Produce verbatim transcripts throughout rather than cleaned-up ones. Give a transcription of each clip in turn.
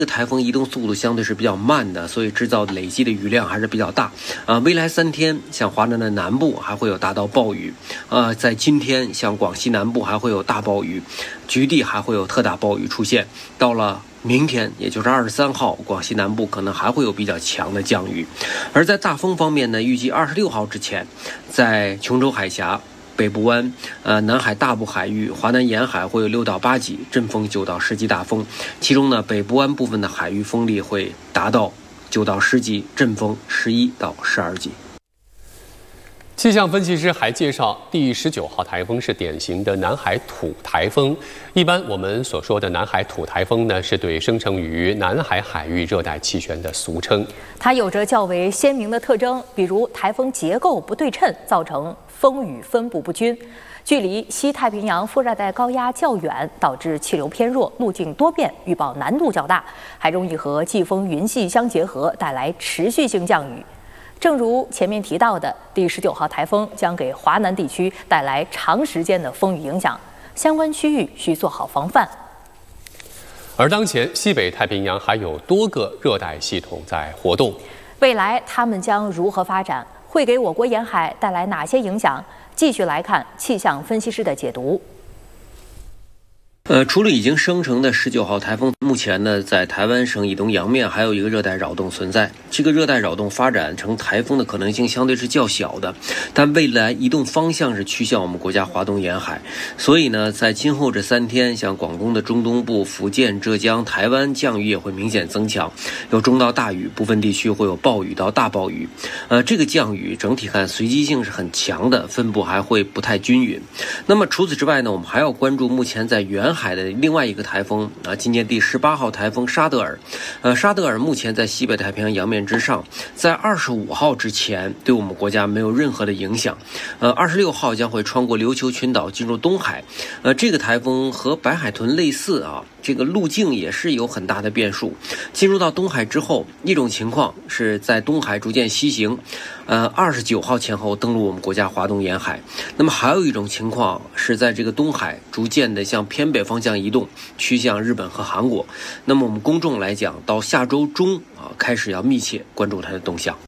这个台风移动速度相对是比较慢的，所以制造累积的雨量还是比较大。啊、呃，未来三天，像华南的南部还会有大到暴雨。呃，在今天，像广西南部还会有大暴雨，局地还会有特大暴雨出现。到了明天，也就是二十三号，广西南部可能还会有比较强的降雨。而在大风方面呢，预计二十六号之前，在琼州海峡、北部湾、呃南海大部海域、华南沿海会有六到八级，阵风九到十级大风。其中呢，北部湾部分的海域风力会达到九到十级，阵风十一到十二级。 气象分析师还介绍，第十九号台风是典型的南海土台风。一般我们所说的南海土台风呢，是对生成于南海海域热带气旋的俗称。 它有着较为鲜明的特征，比如台风结构不对称，造成风雨分布不均；距离西太平洋副热带高压较远，导致气流偏弱，路径多变，预报难度较大，还容易和季风云系相结合，带来持续性降雨。正如前面提到的，第十九号台风将给华南地区带来长时间的风雨影响，相关区域需做好防范。 而当前西北太平洋还有多个热带系统在活动， 未来它们将如何发展，会给我国沿海带来哪些影响？继续来看气象分析师的解读。 呃，除了已经生成的十九号台风，目前呢，在台湾省以东洋面还有一个热带扰动存在。这个热带扰动发展成台风的可能性相对是较小的，但未来移动方向是趋向我们国家华东沿海。所以呢，在今后这三天，像广东的中东部、福建、浙江、台湾降雨也会明显增强，有中到大雨，部分地区会有暴雨到大暴雨。呃，这个降雨整体看随机性是很强的，分布还会不太均匀。那么除此之外呢，我们还要关注目前在远海的另外一个台风啊，今年第十八号台风沙德尔。呃，沙德尔目前在西北太平洋洋面之上，在二十五号之前对我们国家没有任何的影响。呃，二十六号将会穿过琉球群岛进入东海。呃，这个台风和白海豚类似啊，这个路径也是有很大的变数。进入到东海之后，一种情况是在东海逐渐西行，呃，二十九号前后登陆我们国家华东沿海。那么还有一种情况是在这个东海逐渐的向偏北方向移动，趋向日本和韩国。那么我们公众来讲，到下周中啊，开始要密切关注它的动向。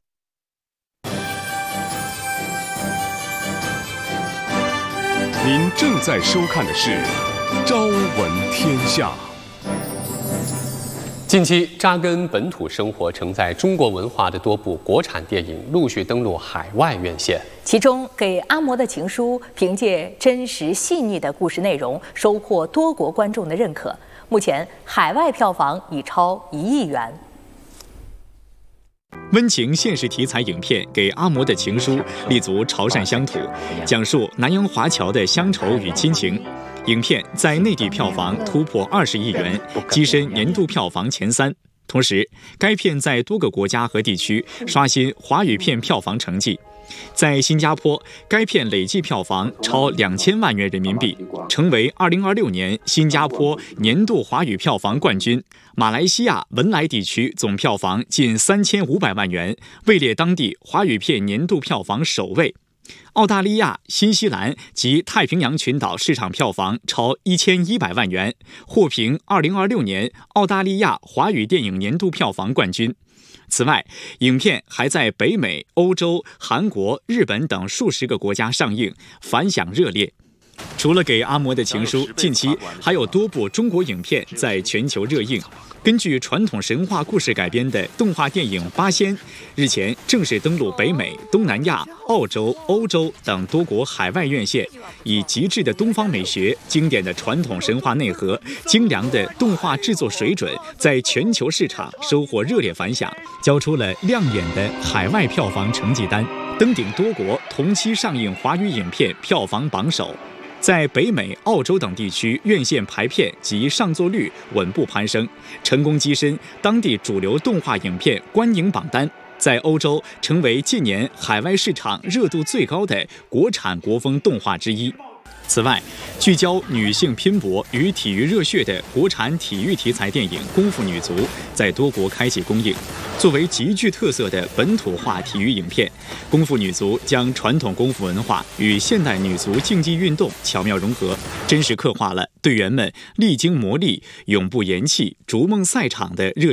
您正在收看的是《朝闻天下》。 近期扎根本土生活、承载中国文化的多部国产电影陆续登陆海外院线。 其中，《给阿嬷的情书》凭借真实细腻的故事内容，收获多国观众的认可。目前，海外票房已超一亿元。 温情现实题材影片《给阿嬷的情书》立足潮汕乡土，讲述南洋华侨的乡愁与亲情。影片在内地票房突破二十亿元，跻身年度票房前三。同时，该片在多个国家和地区刷新华语片票房成绩。在新加坡，该片累计票房超两千万元人民币，成为二零二六年新加坡年度华语票房冠军。马来西亚文莱地区总票房近三千五百万元，位列当地华语片年度票房首位。澳大利亚、新西兰及太平洋群岛市场票房超一千一百万元，获评二零二六年澳大利亚华语电影年度票房冠军。此外，影片还在北美、欧洲、韩国、日本等数十个国家上映，反响热烈。除了给阿嬷的情书，近期还有多部中国影片在全球热映。根据传统神话故事改编的动画电影《八仙》，日前正式登陆北美、东南亚、澳洲、欧洲等多国海外院线，以极致的东方美学、经典的传统神话内核、精良的动画制作水准，在全球市场收获热烈反响，交出了亮眼的海外票房成绩单，登顶多国同期上映华语影片票房榜首。在北美、澳洲等地区院线排片及上座率稳步攀升，成功跻身当地主流动画影片观影榜单，在欧洲成为近年海外市场热度最高的国产国风动画之一。 此外，聚焦女性拼搏与体育热血的国产体育题材电影《功夫女足》在多国开启公映。作为极具特色的本土化体育影片，《功夫女足》将传统功夫文化与现代女足竞技运动巧妙融合，真实刻画了队员们历经磨砺、永不言弃、逐梦赛场的热